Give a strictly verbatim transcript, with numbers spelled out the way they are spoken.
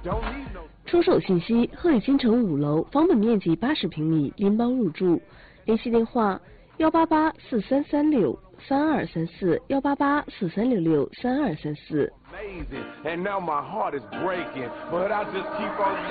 出手信息：鹤里新城五楼，房本面积八十平米，拎包入住。联系电话：幺八八四三三六三二三四，幺八八四三六六三二三四。